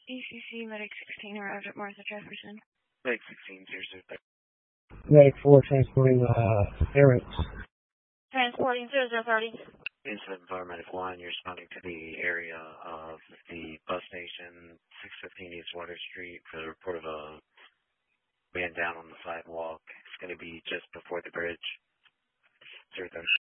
ECC Medic 16 arrived at Martha Jefferson. Medic 16, 005. Medic 4 transporting Eric. Transporting 0030. Incident Paramedic 1, you're responding to the area of the bus station, 615 East Water Street, for the report of a man down on the sidewalk. It's going to be just before the bridge. 030.